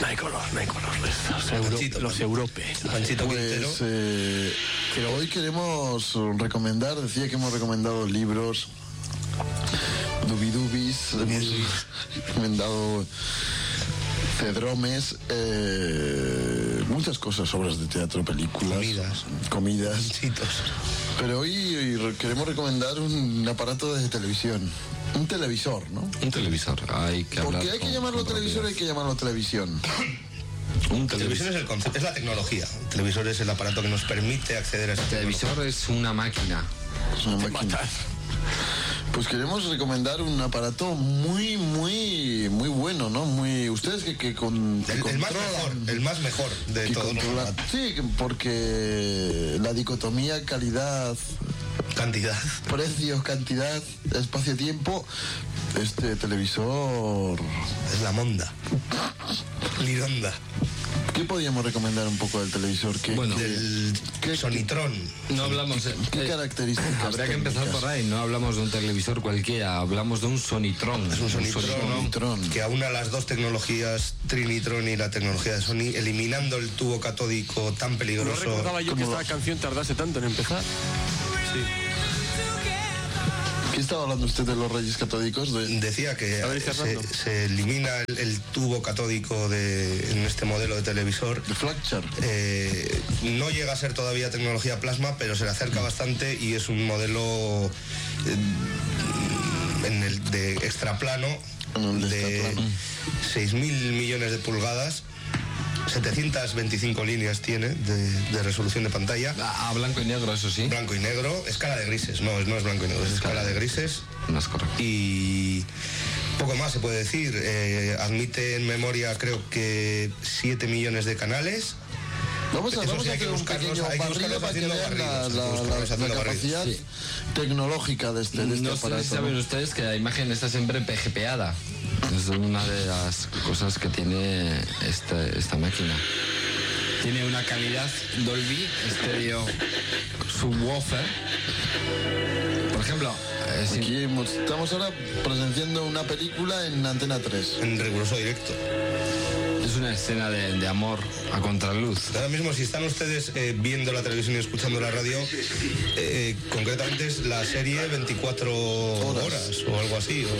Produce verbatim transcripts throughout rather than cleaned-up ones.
No hay color, no hay color. Los, euro, Panchito, los europe. Panchito Pues Quintero. eh, hoy queremos recomendar, decía que hemos recomendado libros, dubidubis, hemos recomendado cedromes, eh, muchas cosas, obras de teatro, películas, Comidas. comidas. Panchitos. Pero hoy, hoy queremos recomendar un aparato de televisión, un televisor, ¿no? Un televisor, hay que hablar. Porque hay que con- llamarlo con televisor, hay propiedad. que llamarlo televisión. Un Televisión televisor. es el concepto, es la tecnología. El televisor es el aparato que nos permite acceder a ese televisor es una máquina. Es una máquina. Pues queremos recomendar un aparato muy, muy, muy bueno, ¿no? Muy. Ustedes que, que, con, que El, el más controlan- mejor, el más mejor de que todos los controlan- aparatos. Sí, que- porque la dicotomía calidad, Cantidad. precio, cantidad, espacio-tiempo, este televisor. Es la monda. Lironda. ¿Qué podíamos recomendar un poco del televisor? ¿Qué, Bueno, qué- Del ¿Qué- Sonitrón. No hablamos. qué, qué eh, características? Habría que empezar técnicas? por ahí, no hablamos de un televisor cualquiera, hablamos de un Sonitrón. Es un Sonitrón, Sonitrón. que aúna las dos tecnologías, Trinitron y la tecnología de Sony, eliminando el tubo catódico tan No peligroso. recordaba yo que ¿Cómo esta lo- canción tardase tanto en empezar. Sí. ¿Qué estaba hablando usted de los Reyes Catódicos? De- Decía que A ver, se, Fernando. se elimina el, el tubo catódico de, en este modelo de televisor. de Flagshare. Eh, no llega a ser todavía tecnología plasma, pero se le acerca bastante y es un modelo eh, en el de extraplano En el de de extraplano. seis mil millones de pulgadas, setecientas veinticinco líneas tiene de, de resolución de pantalla, A, a blanco y negro, eso sí. blanco y negro, escala de grises, no, no es blanco y negro, es escala de grises. No es correcto. Y poco más se puede decir. Eh, admite en memoria creo que siete millones de canales. Vamos a, Eso vamos sí, a hay que hacer un buscarlos- pequeño hay que barrido buscarlos para que haciendo vean la, barridos, la- hay que buscarlos la- la haciendo barridos. capacidad Sí. tecnológica de este, de este No sé aparato. si saben ¿no? ustedes que la imagen está siempre P G P-ada. Es una de las cosas que tiene este, esta máquina. Tiene una calidad Dolby Stereo Subwoofer. Por ejemplo, eh, si- Aquí hemos- estamos ahora presenciando una película en Antena tres. En riguroso directo. es una escena de, de amor a contraluz. Ahora mismo, si están ustedes eh, viendo la televisión y escuchando la radio, eh, concretamente es la serie veinticuatro horas, Horas. o algo así. o-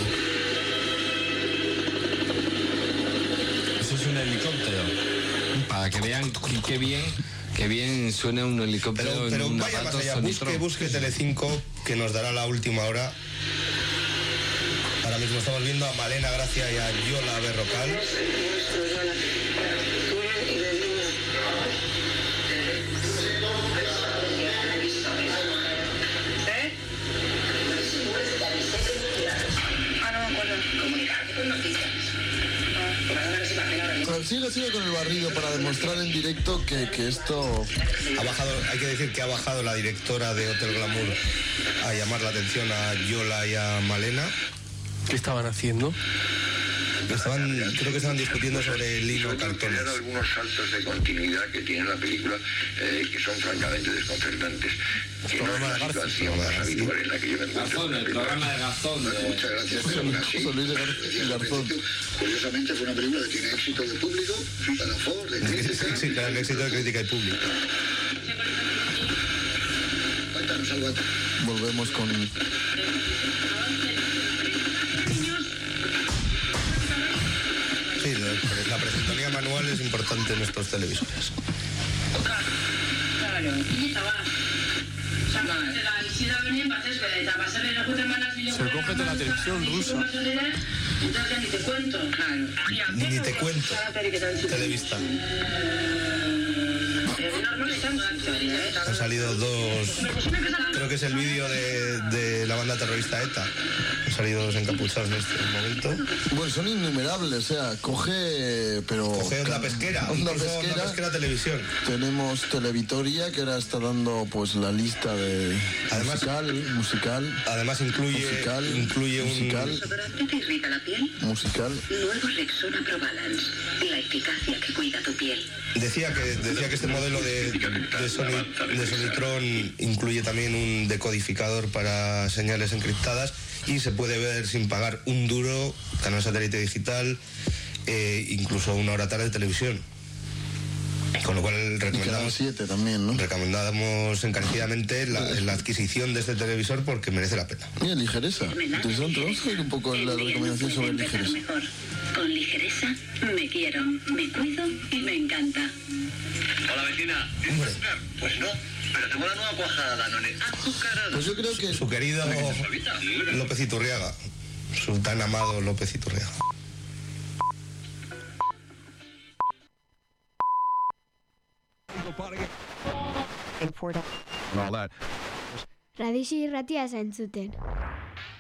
Eso es un helicóptero. Para que vean qué- qué bien, qué bien suena un helicóptero Pero, en pero un vaya más aparato allá, Sonitrón. busque, busque Telecinco, que nos dará la última hora. Ahora mismo estamos viendo a Malena Gracia y a Yola Berrocal. ¿Eh? Ah, no me acuerdo. Comunicar con noticias. Sigue, sigue con el barrido para demostrar en directo que, que esto... Ha bajado, hay que decir que ha bajado la directora de Hotel Glamour a llamar la atención a Yola y a Malena. ¿Qué estaban haciendo? Estaban, creo que estaban discutiendo sobre el hilo cartones. Considerar algunos saltos de continuidad que tiene la película eh, que son francamente desconcertantes. Que no es la situación más habitual en la que yo me encuentro. Garzón, el programa de Garzón. de- Muchas gracias. José Pero así, José Luis de Gar- Garzón. Curiosamente fue una película que tiene éxito de público, para Ford, de crítica. Sí, claro, el éxito de crítica y público. Cuéntanos algo. Volvemos con... Sí, la, la presentonía manual es importante en estos televisores. Se recoge de la televisión rusa. Ni te cuento. Claro. Ni te cuento. Televista. Han salido dos. Creo que es el vídeo de, de la banda terrorista ETA. Han salido dos encapuchados en este momento. Bueno, son innumerables, o sea, coge... pero Coge Onda Pesquera. Onda incluso Onda Pesquera. Pesquera Televisión. Tenemos Televitoria, que ahora está dando pues la lista de Además- musical, musical, Además incluye, musical, incluye un. musical, ¿Desodorante te irrita la piel? musical. Nuevo Rexona Pro Balance. La eficacia que cuida tu piel. Decía que, decía que este modelo de, de, Sony, de Sonitrón incluye también un decodificador para señales encriptadas y se puede ver sin pagar un duro, canal satélite digital eh, incluso una hora tarde de televisión. Con lo cual recomendamos, siete también, ¿no? recomendamos encarecidamente la, la adquisición de este televisor porque merece la pena. Mira, ligereza. Interesante. Vamos a ver un poco la recomendación sobre ligereza. Mejor. Con ligereza me quiero, me cuido y me encanta. Hola, vecina. Hombre. Pues no, pero tengo la nueva cuajada Danone azucarada. Pues yo creo que... Su querido López Iturriaga, su tan amado López Iturriaga. Radixi irratia zentzuten.